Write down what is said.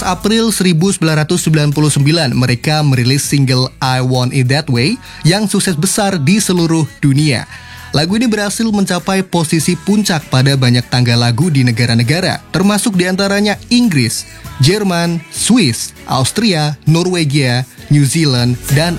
April 1999, mereka merilis single I Want It That Way yang sukses besar di seluruh dunia. Lagu ini berhasil mencapai posisi puncak pada banyak tangga lagu di negara-negara, termasuk diantaranya Inggris, Jerman, Swiss, Austria, Norwegia, New Zealand, dan